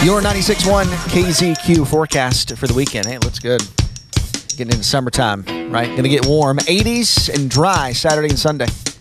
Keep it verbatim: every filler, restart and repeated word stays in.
Your ninety-six point one K Z Q forecast for the weekend. Hey, it looks good. Getting into summertime, right? Going to get warm. eighties and dry Saturday and Sunday.